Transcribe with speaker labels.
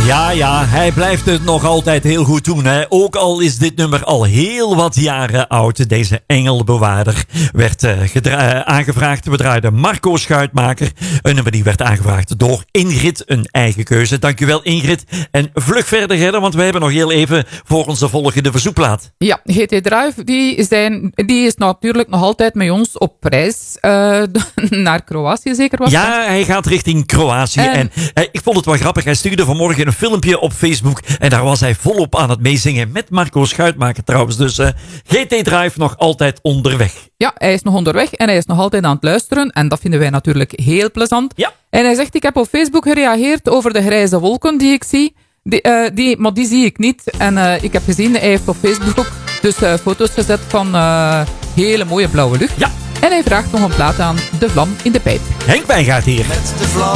Speaker 1: Ja, hij blijft het nog altijd heel goed doen. Hè? Ook al is dit nummer al heel wat jaren oud. Deze engelbewaarder werd aangevraagd. We draaiden Marco Schuitmaker. Een nummer die werd aangevraagd door Ingrid. Een eigen keuze. Dankjewel Ingrid. En vlug verder, Gerda, want we hebben nog heel even voor onze volgende verzoekplaat.
Speaker 2: Ja, GT Drive, die is natuurlijk nog altijd met ons op reis naar Kroatië, zeker was.
Speaker 1: Ja, hij gaat richting Kroatië. En ik vond het wel grappig. Hij stuurde vanmorgen een filmpje op Facebook. En daar was hij volop aan het meezingen. Met Marco Schuitmaker trouwens. Dus GT Drive nog altijd onderweg.
Speaker 2: Ja, hij is nog onderweg en hij is nog altijd aan het luisteren. En dat vinden wij natuurlijk heel plezant.
Speaker 1: Ja.
Speaker 2: En hij zegt, ik heb op Facebook gereageerd over de grijze wolken die ik zie. Maar die zie ik niet. En ik heb gezien, hij heeft op Facebook ook dus foto's gezet van hele mooie blauwe lucht.
Speaker 1: Ja.
Speaker 2: En hij vraagt nog een plaat aan, De Vlam in de Pijp.
Speaker 1: Henk Wijngaard hier.
Speaker 3: Met de vlam